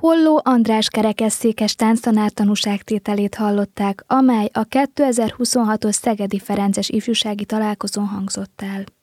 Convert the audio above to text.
Holló András kerekesszékes tánctanár tanúságtételét hallották, amely a 2026-os Szegedi Ferences ifjúsági találkozón hangzott el.